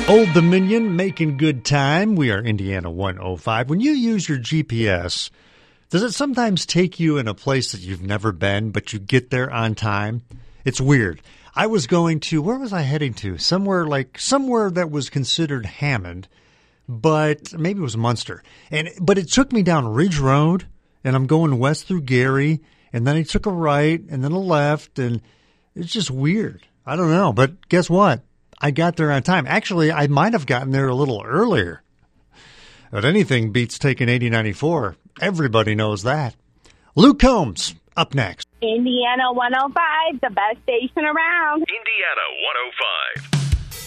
Old Dominion, making good time. We are Indiana 105. When you use your GPS, does it sometimes take you in a place that you've never been, but you get there on time? It's weird. I was going to, where was I heading to? Somewhere that was considered Hammond, but maybe it was Munster. But it took me down Ridge Road, and I'm going west through Gary, and then I took a right, and then a left, and it's just weird. I don't know, but guess what? I got there on time. Actually, I might have gotten there a little earlier. But anything beats taking 8094. Everybody knows that. Luke Combs, up next. Indiana 105, the best station around. Indiana 105.